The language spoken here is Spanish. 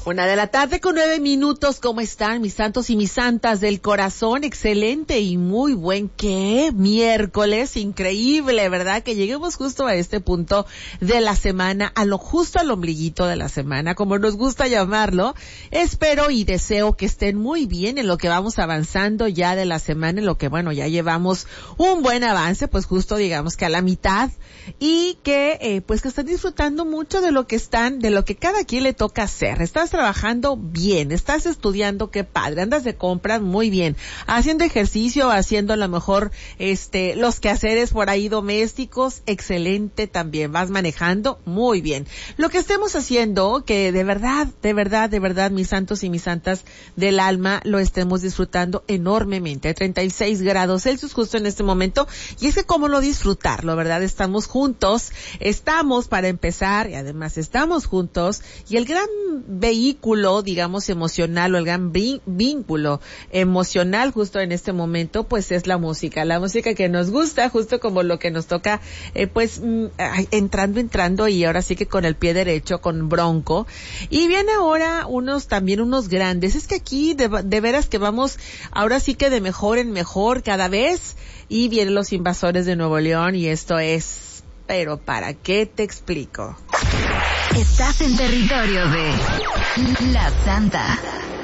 1:00 con 9 minutos. ¿Cómo están mis santos y mis santas del corazón? Excelente y muy buen miércoles, increíble, ¿verdad? Que lleguemos justo a este punto de la semana, justo al ombliguito de la semana, como nos gusta llamarlo. Espero y deseo que estén muy bien en lo que vamos avanzando ya de la semana, en lo que, bueno, ya llevamos un buen avance, pues justo digamos que a la mitad, y que, pues que están disfrutando mucho de lo que cada quien le toca hacer. Estás trabajando bien, estás estudiando, qué padre, andas de compras, muy bien, haciendo ejercicio, haciendo a lo mejor los quehaceres por ahí domésticos, excelente también, vas manejando, muy bien. Lo que estemos haciendo, que de verdad, mis santos y mis santas del alma, lo estemos disfrutando enormemente. 36 grados Celsius justo en este momento, y es que cómo no disfrutarlo, ¿verdad? Estamos juntos, estamos para empezar, y además estamos juntos, y el gran vehículo, digamos, emocional, o el gran vínculo emocional justo en este momento, pues es la música que nos gusta, justo como lo que nos toca, entrando, y ahora sí que con el pie derecho, con Bronco. Y viene ahora unos grandes, es que aquí de veras que vamos, ahora sí que de mejor en mejor cada vez, y vienen los Invasores de Nuevo León, y esto es, pero ¿para qué te explico? Estás en territorio de La Santa.